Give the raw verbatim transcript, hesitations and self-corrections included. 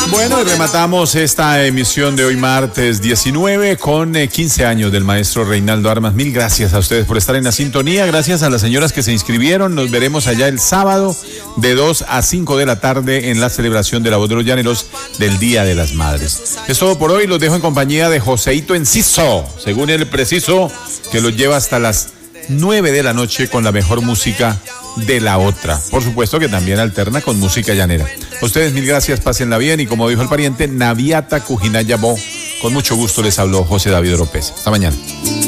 Bueno, y rematamos esta emisión de hoy martes diecinueve con eh, quince años del maestro Reinaldo Armas. Mil gracias a ustedes por estar en la sintonía. Gracias a las señoras que se inscribieron. Nos veremos allá el sábado de dos a cinco de la tarde en la celebración de la Voz de los Llaneros del Día de las Madres. Es todo por hoy. Los dejo en compañía de Joseito Enciso, según el preciso, que los lleva hasta las nueve de la noche con la mejor música de la otra. Por supuesto que también alterna con música llanera. A ustedes mil gracias, pásenla bien y como dijo el pariente, Naviata Cujinayabó. Con mucho gusto les habló José David Oropesa. Hasta mañana.